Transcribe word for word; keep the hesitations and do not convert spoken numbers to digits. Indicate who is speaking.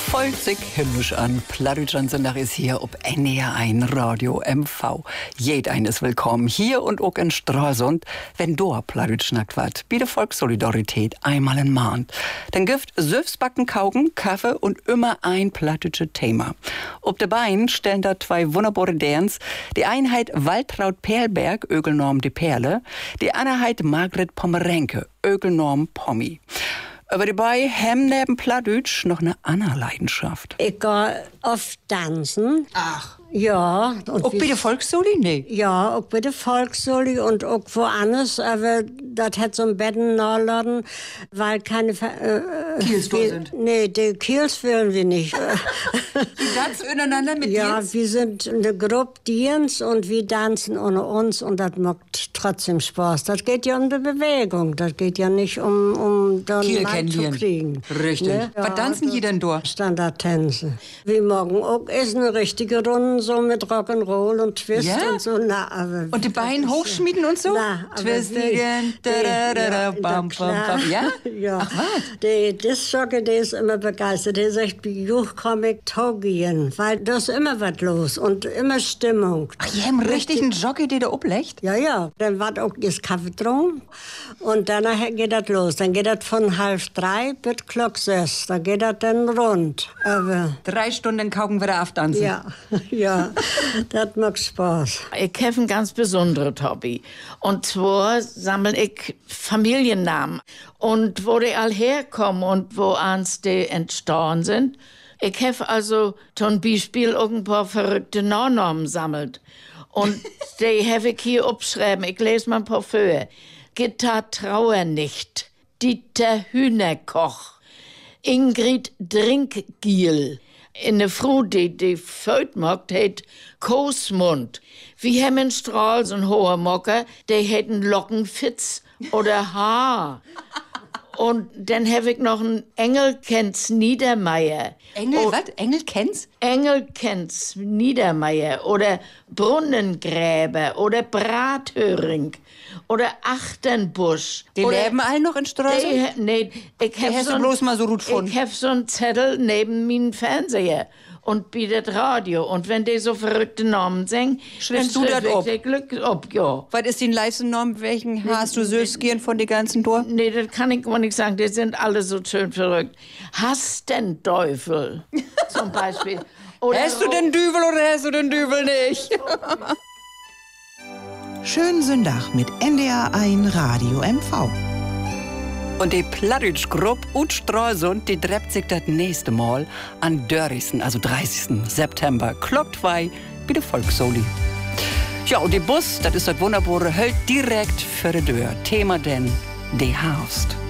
Speaker 1: Folgt sich himmlisch an. Plattdeutschland Sonntag ist hier ob N D R eins Radio M V. Jed eines willkommen hier und auch in Stralsund, wenn do Plattdeutsch schnackt wat. Bitte Volkssolidarität einmal in Mahn. Dann gibt Süffsbacken, Kaugen, Kaffee und immer ein plattdeutsche Thema. Ob de Beinen stellen da zwei wunderbare Dance. Die Einheit Waltraud Perlberg, Ögelnorm de Perle. Die Einheit Margret Pomerenke, Ögelnorm Pommi. Aber dabei haben neben Plattdeutsch noch eine andere Leidenschaft.
Speaker 2: Ich gehe oft tanzen.
Speaker 1: Ach.
Speaker 2: Ja.
Speaker 1: Und auch bei der Volkssoli? Nee.
Speaker 2: Ja, auch bei der Volkssoli und auch woanders. Aber das hat so ein Betten nachladen, weil keine... Äh,
Speaker 1: Kiels da sind?
Speaker 2: Nee, die Kiels wollen wir nicht.
Speaker 1: Die tanzen untereinander mit
Speaker 2: Ja,
Speaker 1: Kiels?
Speaker 2: wir sind eine Gruppe Dienst und wir tanzen ohne uns und das macht trotzdem Spaß. Das geht ja um die Bewegung. Das geht ja nicht um, um dann
Speaker 1: Kiel
Speaker 2: Leid zu kriegen.
Speaker 1: Richtig.
Speaker 2: Ne?
Speaker 1: Was
Speaker 2: Ja,
Speaker 1: tanzen die denn da?
Speaker 2: Standardtänze. Wir morgen auch ist eine richtige Runde so mit Rock'n'Roll und Twist
Speaker 1: Ja?
Speaker 2: und so. Na, aber
Speaker 1: Und die Beine hochschmieden und so?
Speaker 2: Na, aber
Speaker 1: Twist
Speaker 2: wie-
Speaker 1: again. Da,
Speaker 2: die-
Speaker 1: da, da, da,
Speaker 2: ja,
Speaker 1: bam,
Speaker 2: na
Speaker 1: bam, bam. Ja?
Speaker 2: Ja.
Speaker 1: Ach, was?
Speaker 2: Die Disc-Jockey, der ist immer begeistert. Der sagt, Juch, komm ich taugen. Weil da ist immer was los und immer Stimmung.
Speaker 1: Ach, die haben richtig einen Jockey, der da oblegt?
Speaker 2: Ja, ja. Dann wird auch das Kaffee getrunken und danach geht das los. Dann geht das von halb drei bis Glock sechs. Dann geht das dann rund. Aber
Speaker 1: Drei Stunden kaugen wir da auftanzen.
Speaker 2: ja, ja, das macht Spaß.
Speaker 3: Ich habe ein ganz besonderes Hobby. Und zwar sammle ich Familiennamen. Und wo die all herkommen und wo eins die entstanden sind. Ich habe also zum Beispiel auch ein paar verrückte Nachnamen sammelt. Und die habe ich hier aufgeschrieben. Ich lese mal ein paar vor. Gitta Trauernicht, Dieter Hühnerkoch, Ingrid Drinkgiel. In der Frau, die die Föt macht, hat Koosmund. Wir haben in Strahl so einen hohen Mocker, der hätten Lockenfitz oder Haar. Und dann habe ich noch einen Engelkenz Niedermeier.
Speaker 1: Engel,
Speaker 3: Oh,
Speaker 1: was? Engel kennst?
Speaker 3: Engelkenz Niedermeier oder Brunnengräber oder Brathöring oder Achtenbusch.
Speaker 1: Die
Speaker 3: oder
Speaker 1: leben alle noch in Stralsund?
Speaker 3: Die, nee, ich
Speaker 1: Die
Speaker 3: hab
Speaker 1: hast du
Speaker 3: so ein-
Speaker 1: bloß mal so gut gefunden.
Speaker 3: Ich hab so einen Zettel neben meinem Fernseher und bietet Radio. Und wenn die so verrückte Namen singen,
Speaker 1: Schriftst
Speaker 3: dann
Speaker 1: du das
Speaker 3: schrift ich
Speaker 1: ob?
Speaker 3: die Glück ob, ja.
Speaker 1: Was ist die Leistungsnorm? Welchen hast du selbst gern von den ganzen Tor?
Speaker 3: Nee, das kann ich mal nicht sagen. Die sind alle so schön verrückt. Hast den Teufel zum Beispiel. Oder
Speaker 1: Hast du den Düvel oder hast du den Düvel nicht?
Speaker 4: Schönen Sonntag mit N D R eins Radio M V.
Speaker 1: Und die Plattdeutsch-Gruppe und Stralsund, die treffen sich das nächste Mal an dreißigsten, also dreißigsten September, Klock zwei, bei der Volkssoli. Ja, und die Bus, das ist das wunderbare, hält direkt für die Tür. Thema denn, die Haust.